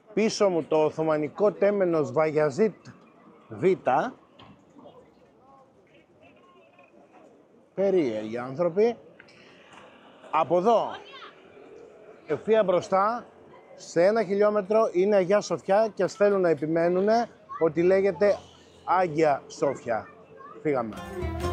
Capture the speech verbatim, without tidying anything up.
Πίσω μου το Οθωμανικό τέμενος Βαγιαζίτ Β. Περίεργοι άνθρωποι. Από εδώ, ευθεία μπροστά, σε ένα χιλιόμετρο είναι Αγία Σοφιά και θέλουν να επιμένουν ότι λέγεται Άγια Σόφια. Φύγαμε.